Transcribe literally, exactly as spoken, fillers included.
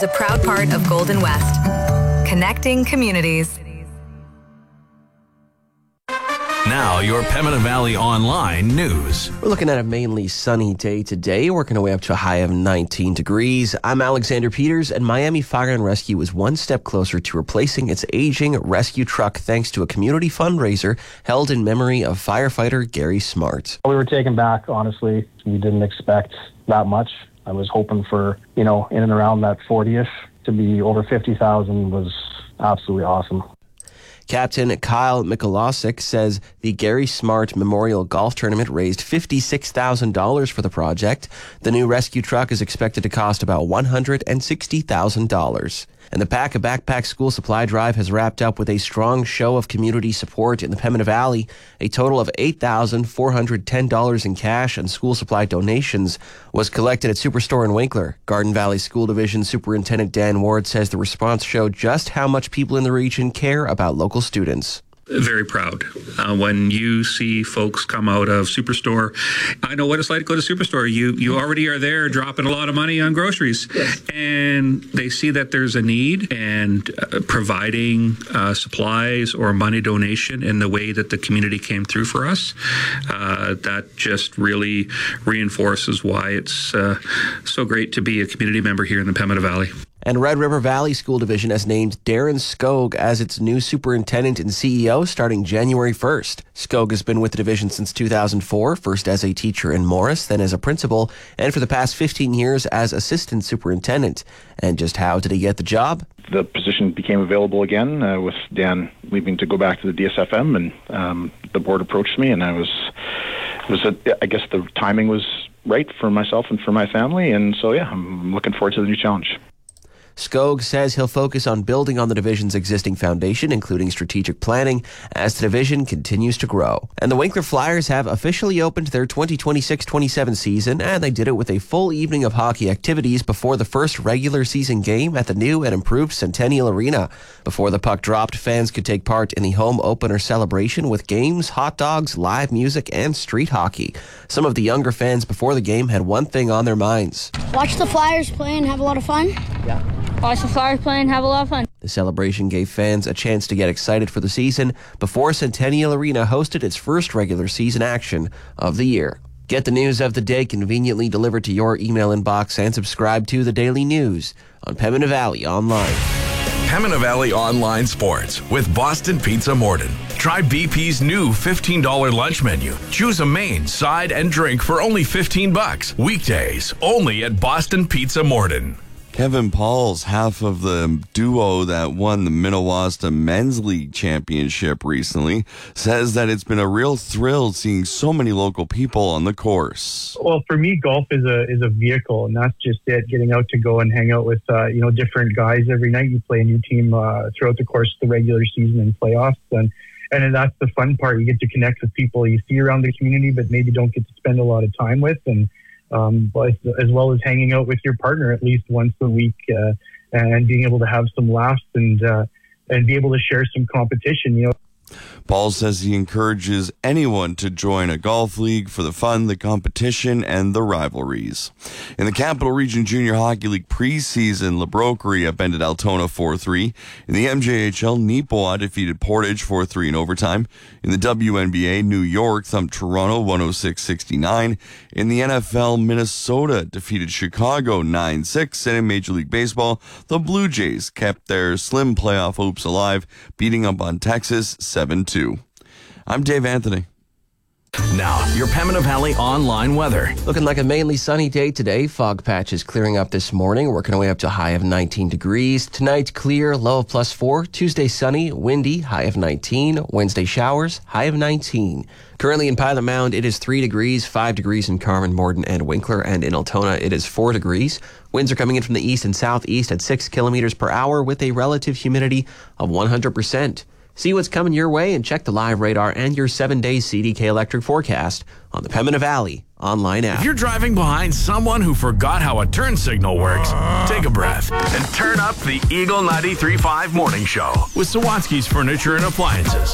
A proud part of Golden West, connecting communities. Now, your Pembina Valley Online news. We're looking at a mainly sunny day today, working our way up to a high of nineteen degrees. I'm Alexander Peters, and Miami Fire and Rescue is one step closer to replacing its aging rescue truck thanks to a community fundraiser held in memory of firefighter Gary Smart. We were taken back, honestly. We didn't expect that much. I was hoping for, you know, in and around that forty-ish. To be over fifty thousand was absolutely awesome. Captain Kyle Mikulasic says the Gary Smart Memorial Golf Tournament raised fifty-six thousand dollars for the project. The new rescue truck is expected to cost about one hundred sixty thousand dollars. And the Pack a Backpack School Supply Drive has wrapped up with a strong show of community support in the Pembina Valley. A total of eight thousand four hundred ten dollars in cash and school supply donations was collected at Superstore in Winkler. Garden Valley School Division Superintendent Dan Ward says the response showed just how much people in the region care about local students. Very proud. Uh, when you see folks come out of Superstore, I know what it's like to go to Superstore. You you already are there dropping a lot of money on groceries. Yes. And they see that there's a need, and uh, providing uh, supplies or money donation in the way that the community came through for us, uh, that just really reinforces why it's uh, so great to be a community member here in the Pembina Valley. And Red River Valley School Division has named Darren Skog as its new superintendent and C E O starting January first. Skog has been with the division since two thousand four, first as a teacher in Morris, then as a principal, and for the past fifteen years as assistant superintendent. And just how did he get the job? The position became available again uh, with Dan leaving to go back to the D S F M, and um, the board approached me, and I was, it was a, I guess the timing was right for myself and for my family, and so yeah, I'm looking forward to the new challenge. Skog says he'll focus on building on the division's existing foundation, including strategic planning, as the division continues to grow. And the Winkler Flyers have officially opened their twenty twenty-six twenty-seven season, and they did it with a full evening of hockey activities before the first regular season game at the new and improved Centennial Arena. Before the puck dropped, fans could take part in the home opener celebration with games, hot dogs, live music, and street hockey. Some of the younger fans before the game had one thing on their minds. Watch the Flyers play and have a lot of fun. Yeah. Watch the Flyers play and have a lot of fun. The celebration gave fans a chance to get excited for the season before Centennial Arena hosted its first regular season action of the year. Get the news of the day conveniently delivered to your email inbox and subscribe to the Daily News on Pembina Valley Online. Pembina Valley Online Sports with Boston Pizza Morden. Try B P's new fifteen dollars lunch menu. Choose a main, side, and drink for only fifteen bucks. Weekdays only at Boston Pizza Morden. Kevin Paul's half of the duo that won the Minnewaska Men's League Championship recently says that it's been a real thrill seeing so many local people on the course. Well, for me, golf is a is a vehicle, and that's just it. Getting out to go and hang out with uh, you know different guys every night. You play a new team uh, throughout the course of the regular season and playoffs, and and that's the fun part. You get to connect with people you see around the community, but maybe don't get to spend a lot of time with, and Um, but as well as hanging out with your partner at least once a week uh, and being able to have some laughs and uh, and be able to share some competition, you know. Paul says he encourages anyone to join a golf league for the fun, the competition, and the rivalries. In the Capital Region Junior Hockey League preseason, LaBroquerie upended Altona four three. In the M J H L, Neepawa defeated Portage four three in overtime. In the W N B A, New York thumped Toronto one oh six sixty-nine. In the N F L, Minnesota defeated Chicago nine six. And in Major League Baseball, the Blue Jays kept their slim playoff hopes alive, beating up on Texas seven two. I'm Dave Anthony. Now, your Pembina Valley Online weather. Looking like a mainly sunny day today. Fog patches clearing up this morning, working our way up to a high of nineteen degrees. Tonight, clear, low of plus four. Tuesday, sunny, windy, high of nineteen. Wednesday, showers, high of nineteen. Currently in Pilot Mound, it is three degrees, five degrees in Carman, Morden, and Winkler, and in Altona, it is four degrees. Winds are coming in from the east and southeast at six kilometers per hour with a relative humidity of one hundred percent. See what's coming your way and check the live radar and your seven-day C D K electric forecast on the Pembina Valley online app. If you're driving behind someone who forgot how a turn signal works, take a breath and turn up the Eagle ninety-three point five Morning Show with Sawatsky's Furniture and Appliances.